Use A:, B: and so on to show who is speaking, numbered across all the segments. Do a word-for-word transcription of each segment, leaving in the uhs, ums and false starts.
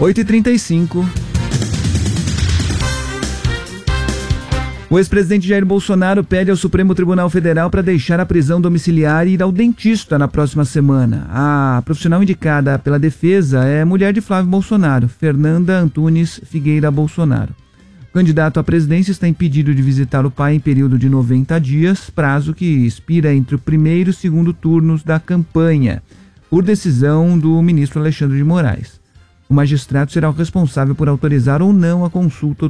A: oito e trinta e cinco. O ex-presidente Jair Bolsonaro pede ao Supremo Tribunal Federal para deixar a prisão domiciliar e ir ao dentista na próxima semana. A profissional indicada pela defesa é mulher de Flávio Bolsonaro, Fernanda Antunes Figueira Bolsonaro. O candidato à presidência está impedido de visitar o pai em período de noventa dias, prazo que expira entre o primeiro e o segundo turnos da campanha, por decisão do ministro Alexandre de Moraes. O magistrado será o responsável por autorizar ou não a consulta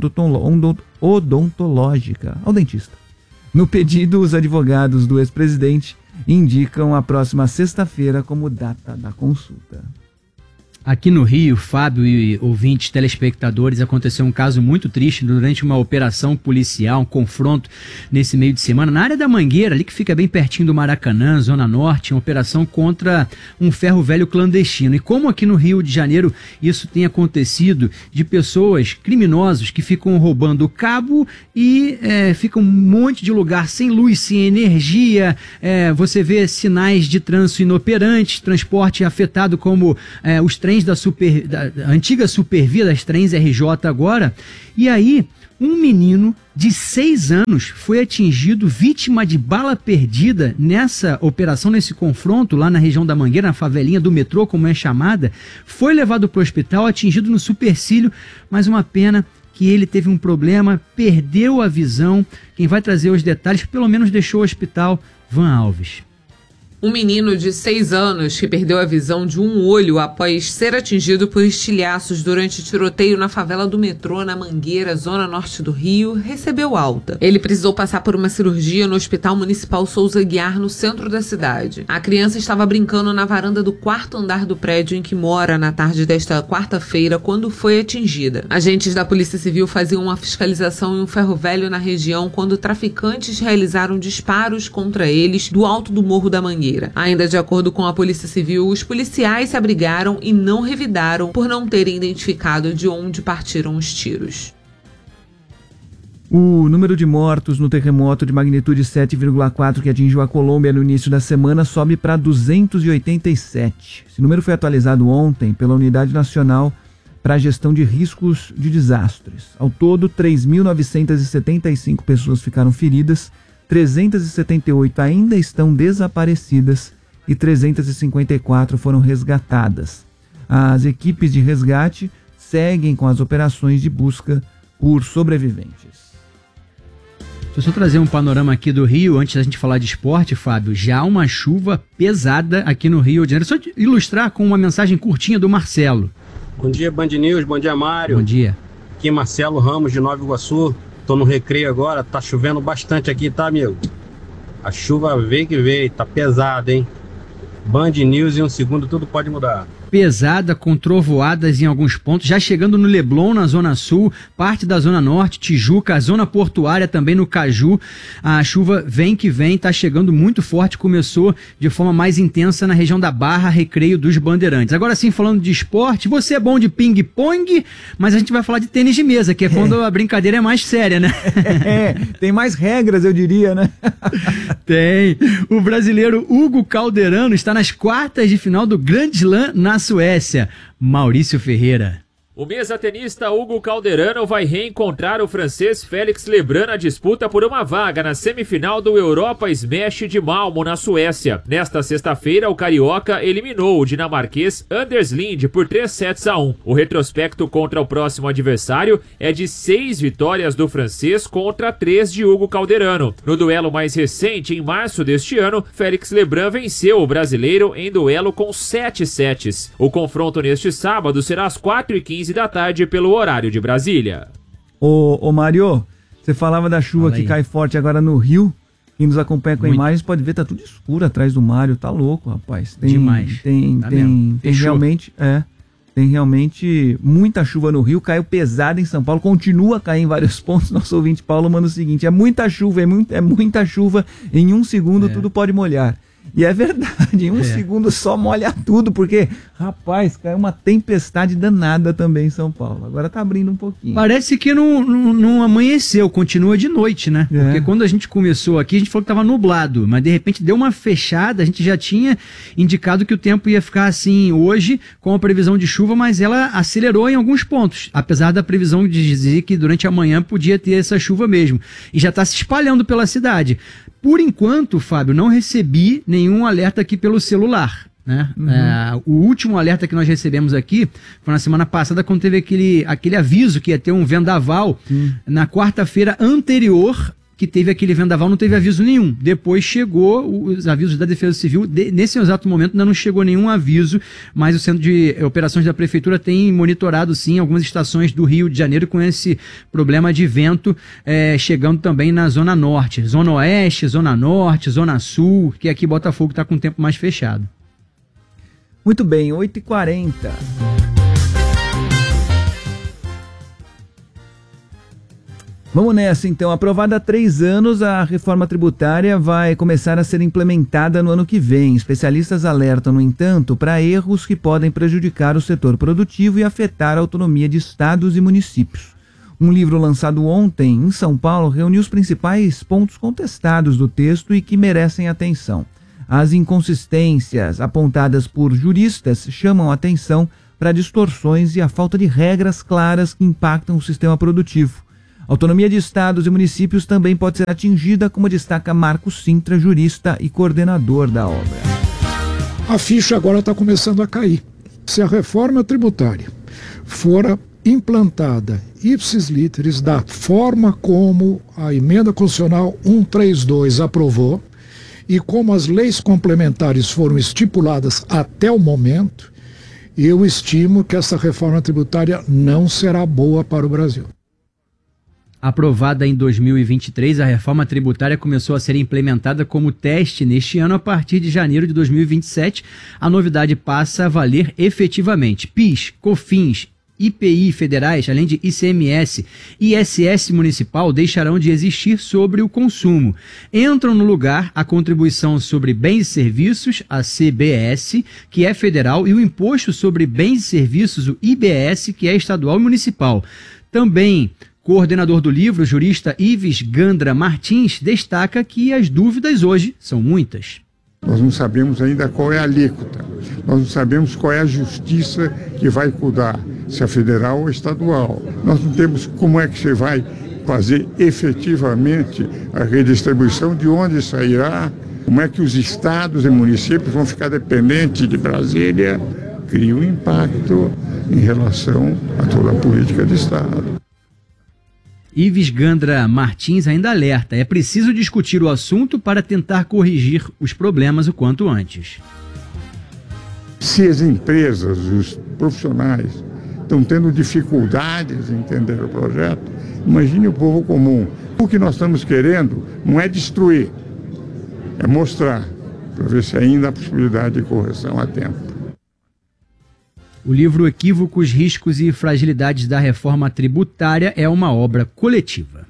A: odontológica ao dentista. No pedido, os advogados do ex-presidente indicam a próxima sexta-feira como data da consulta.
B: Aqui no Rio, Fábio e ouvintes, telespectadores, aconteceu um caso muito triste durante uma operação policial, um confronto nesse meio de semana, na área da Mangueira, ali que fica bem pertinho do Maracanã, Zona Norte, uma operação contra um ferro velho clandestino. E como aqui no Rio de Janeiro isso tem acontecido, de pessoas, criminosos, que ficam roubando o cabo e é, ficam um monte de lugar sem luz, sem energia, é, você vê sinais de trânsito inoperantes, transporte afetado como é, os trens da, super, da, da antiga Supervia, das trens R J agora, e aí um menino de seis anos foi atingido, vítima de bala perdida nessa operação, nesse confronto lá na região da Mangueira, na favelinha do metrô, como é chamada, foi levado para o hospital, atingido no supercílio, mas uma pena que ele teve um problema, perdeu a visão. Quem vai trazer os detalhes, pelo menos deixou o hospital, Van Alves.
C: Um menino de seis anos que perdeu a visão de um olho após ser atingido por estilhaços durante tiroteio na favela do metrô, na Mangueira, zona norte do Rio, recebeu alta. Ele precisou passar por uma cirurgia no Hospital Municipal Souza Guiar, no centro da cidade. A criança estava brincando na varanda do quarto andar do prédio em que mora na tarde desta quarta-feira, quando foi atingida. Agentes da Polícia Civil faziam uma fiscalização em um ferro velho na região quando traficantes realizaram disparos contra eles do alto do Morro da Mangueira. Ainda de acordo com a Polícia Civil, os policiais se abrigaram e não revidaram por não terem identificado de onde partiram os tiros.
A: O número de mortos no terremoto de magnitude sete vírgula quatro que atingiu a Colômbia no início da semana sobe para duzentos e oitenta e sete. Esse número foi atualizado ontem pela Unidade Nacional para a Gestão de Riscos de Desastres. Ao todo, três mil novecentas e setenta e cinco pessoas ficaram feridas, trezentas e setenta e oito ainda estão desaparecidas e trezentas e cinquenta e quatro foram resgatadas. As equipes de resgate seguem com as operações de busca por sobreviventes.
B: Deixa eu só trazer um panorama aqui do Rio, antes da gente falar de esporte, Fábio. Já há uma chuva pesada aqui no Rio de Janeiro. Só ilustrar com uma mensagem curtinha do Marcelo.
D: Bom dia, Band News. Bom dia, Mário.
B: Bom dia.
D: Aqui é Marcelo Ramos, de Nova Iguaçu. Tô no recreio agora, tá chovendo bastante aqui, tá, amigo? A chuva veio que veio, tá pesada, hein? Band News, em um segundo tudo pode mudar.
B: Pesada, com trovoadas em alguns pontos, já chegando no Leblon, na Zona Sul, parte da Zona Norte, Tijuca, a Zona Portuária também no Caju. A chuva vem que vem, tá chegando muito forte, começou de forma mais intensa na região da Barra, Recreio dos Bandeirantes. Agora sim, falando de esporte, você é bom de ping-pong, mas a gente vai falar de tênis de mesa, que é quando a brincadeira é mais séria, né?
A: É, tem mais regras, eu diria, né?
B: Tem. O brasileiro Hugo Calderano está nas quartas de final do Grand Slam na Suécia. Maurício Ferreira.
E: O mesa-tenista Hugo Calderano vai reencontrar o francês Félix Lebrun na disputa por uma vaga na semifinal do Europa Smash de Malmo, na Suécia. Nesta sexta-feira, o carioca eliminou o dinamarquês Anders Lind por três sets a um. O retrospecto contra o próximo adversário é de seis vitórias do francês contra três de Hugo Calderano. No duelo mais recente, em março deste ano, Félix Lebrun venceu o brasileiro em duelo com sete sets. O confronto neste sábado será às quatro e quinze da tarde pelo horário de Brasília.
A: Ô, ô Mário, você falava da chuva que cai forte agora no Rio. Quem nos acompanha com Muito. imagens pode ver, tá tudo escuro atrás do Mário, tá louco, rapaz. Tem,
B: Demais.
A: Tem,
B: tá
A: tem, tem realmente, é, tem realmente muita chuva no Rio, caiu pesado em São Paulo, continua a cair em vários pontos. Nosso ouvinte Paulo manda o seguinte: é muita chuva, é, muito, é muita chuva, em um segundo é. tudo pode molhar. E é verdade, em um é. segundo só molha tudo, porque, rapaz, caiu uma tempestade danada também em São Paulo. Agora tá abrindo um pouquinho.
B: Parece que não, não, não amanheceu, continua de noite, né? É. Porque quando a gente começou aqui, a gente falou que tava nublado, mas de repente deu uma fechada, a gente já tinha indicado que o tempo ia ficar assim hoje, com a previsão de chuva, mas ela acelerou em alguns pontos, apesar da previsão de dizer que durante a manhã podia ter essa chuva mesmo. E já tá se espalhando pela cidade. Por enquanto, Fábio, não recebi nenhum alerta aqui pelo celular, né? Uhum. É, o último alerta que nós recebemos aqui foi na semana passada, quando teve aquele, aquele aviso que ia ter um vendaval. Uhum. Na quarta-feira anterior, que teve aquele vendaval, não teve aviso nenhum. Depois chegou os avisos da Defesa Civil. De, nesse exato momento ainda não chegou nenhum aviso, mas o Centro de Operações da Prefeitura tem monitorado, sim, algumas estações do Rio de Janeiro com esse problema de vento, é, chegando também na Zona Norte. Zona Oeste, Zona Norte, Zona Sul, que aqui Botafogo está com o tempo mais fechado.
A: Muito bem, oito e quarenta. Vamos nessa, então. Aprovada há três anos, a reforma tributária vai começar a ser implementada no ano que vem. Especialistas alertam, no entanto, para erros que podem prejudicar o setor produtivo e afetar a autonomia de estados e municípios. Um livro lançado ontem em São Paulo reuniu os principais pontos contestados do texto e que merecem atenção. As inconsistências apontadas por juristas chamam a atenção para distorções e a falta de regras claras que impactam o sistema produtivo. A autonomia de estados e municípios também pode ser atingida, como destaca Marcos Sintra, jurista e coordenador da obra.
F: A ficha agora está começando a cair. Se a reforma tributária for implantada ipsis literis da forma como a emenda constitucional cento e trinta e dois aprovou e como as leis complementares foram estipuladas até o momento, eu estimo que essa reforma tributária não será boa para o Brasil.
B: Aprovada em dois mil e vinte e três, a reforma tributária começou a ser implementada como teste neste ano. A partir de janeiro de dois mil e vinte e sete, a novidade passa a valer efetivamente. P I S, COFINS, I P I federais, além de I C M S e I S S municipal, deixarão de existir sobre o consumo. Entram no lugar a contribuição sobre bens e serviços, a C B S, que é federal, e o imposto sobre bens e serviços, o I B S, que é estadual e municipal. Também coordenador do livro, o jurista Ives Gandra Martins, destaca que as dúvidas hoje são muitas.
G: Nós não sabemos ainda qual é a alíquota, nós não sabemos qual é a justiça que vai cuidar, se é federal ou estadual. Nós não temos como é que você vai fazer efetivamente a redistribuição, de onde sairá, como é que os estados e municípios vão ficar dependentes de Brasília. Cria um impacto em relação a toda a política de Estado.
B: Ives Gandra Martins ainda alerta, é preciso discutir o assunto para tentar corrigir os problemas o quanto antes.
G: Se as empresas, os profissionais, estão tendo dificuldades em entender o projeto, imagine o povo comum. O que nós estamos querendo não é destruir, é mostrar, para ver se ainda há possibilidade de correção a tempo.
B: O livro Equívocos, Riscos e Fragilidades da Reforma Tributária é uma obra coletiva.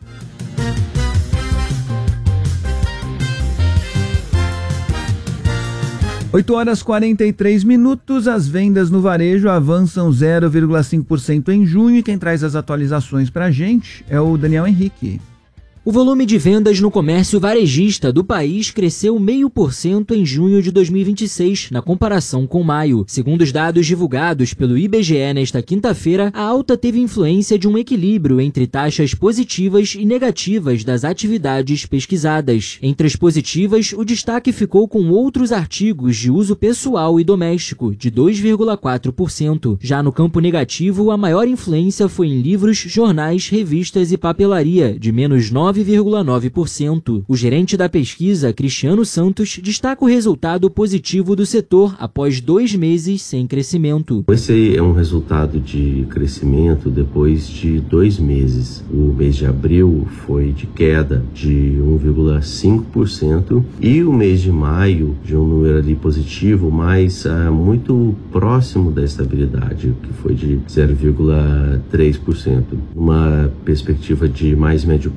A: oito horas e quarenta e três minutos, as vendas no varejo avançam zero vírgula cinco por cento em junho e quem traz as atualizações para a gente é o Daniel Henrique.
H: O volume de vendas no comércio varejista do país cresceu zero vírgula cinco por cento em junho de dois mil e vinte e seis, na comparação com maio. Segundo os dados divulgados pelo I B G E nesta quinta-feira, a alta teve influência de um equilíbrio entre taxas positivas e negativas das atividades pesquisadas. Entre as positivas, o destaque ficou com outros artigos de uso pessoal e doméstico, de dois vírgula quatro por cento. Já no campo negativo, a maior influência foi em livros, jornais, revistas e papelaria, de menos nove vírgula nove por cento. O gerente da pesquisa, Cristiano Santos, destaca o resultado positivo do setor após dois meses sem crescimento.
I: Esse é um resultado de crescimento depois de dois meses. O mês de abril foi de queda de um vírgula cinco por cento e o mês de maio de um número ali positivo, mas uh, muito próximo da estabilidade, que foi de zero vírgula três por cento. Uma perspectiva de mais médio prazo,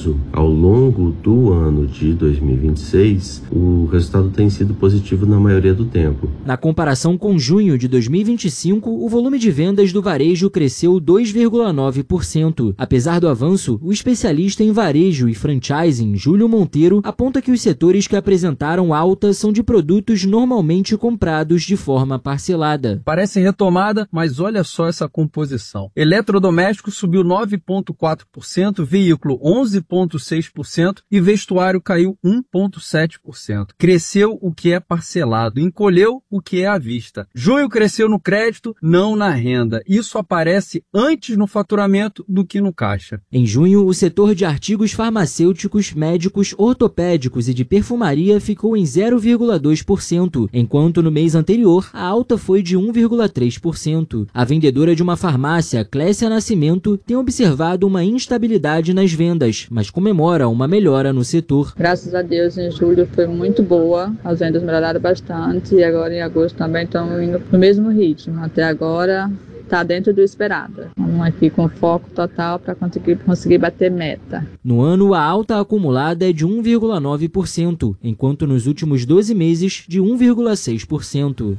I: caso, ao longo do ano de dois mil e vinte e seis, o resultado tem sido positivo na maioria do tempo.
H: Na comparação com junho de dois mil e vinte e cinco, o volume de vendas do varejo cresceu dois vírgula nove por cento. Apesar do avanço, o especialista em varejo e franchising, Júlio Monteiro, aponta que os setores que apresentaram alta são de produtos normalmente comprados de forma parcelada.
J: Parece retomada, mas olha só essa composição. Eletrodoméstico subiu nove vírgula quatro por cento, veículo onze vírgula seis por cento e vestuário caiu um vírgula sete por cento. Cresceu o que é parcelado, encolheu o que é à vista. Junho cresceu no crédito, não na renda. Isso aparece antes no faturamento do que no caixa.
H: Em junho, o setor de artigos farmacêuticos, médicos, ortopédicos e de perfumaria ficou em zero vírgula dois por cento, enquanto no mês anterior a alta foi de um vírgula três por cento. A vendedora de uma farmácia, Clécia Nascimento, tem observado uma instabilidade nas vendas, mas comemora uma melhora no setor.
K: Graças a Deus, em julho foi muito boa, as vendas melhoraram bastante e agora em agosto também estão indo no mesmo ritmo. Até agora está dentro do esperado. Vamos aqui com foco total para conseguir, conseguir bater meta.
H: No ano, a alta acumulada é de um vírgula nove por cento, enquanto nos últimos doze meses de um vírgula seis por cento.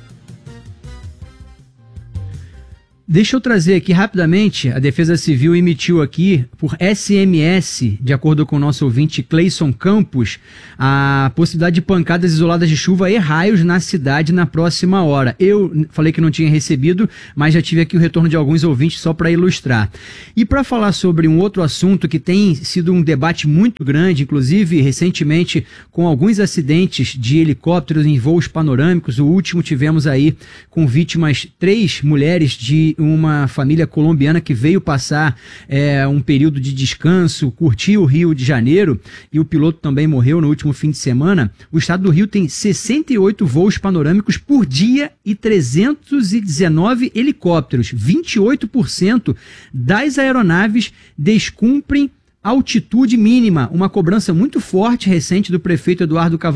B: Deixa eu trazer aqui rapidamente, a Defesa Civil emitiu aqui, por S M S, de acordo com o nosso ouvinte Cleison Campos, a possibilidade de pancadas isoladas de chuva e raios na cidade na próxima hora. Eu falei que não tinha recebido, mas já tive aqui o retorno de alguns ouvintes só para ilustrar. E para falar sobre um outro assunto que tem sido um debate muito grande, inclusive recentemente com alguns acidentes de helicópteros em voos panorâmicos, o último tivemos aí com vítimas três mulheres de uma família colombiana que veio passar é, um período de descanso, curtir o Rio de Janeiro, e o piloto também morreu no último fim de semana. O estado do Rio tem sessenta e oito voos panorâmicos por dia e trezentos e dezenove helicópteros. vinte e oito por cento das aeronaves descumprem altitude mínima, uma cobrança muito forte recente do prefeito Eduardo Cavalcante